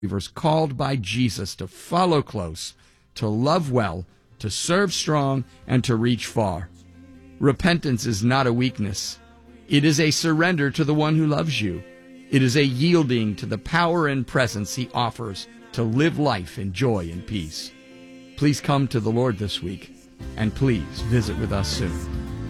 believers called by Jesus to follow close, to love well, to serve strong, and to reach far. Repentance is not a weakness. It is a surrender to the one who loves you. It is a yielding to the power and presence he offers to live life in joy and peace. Please come to the Lord this week, and please visit with us soon.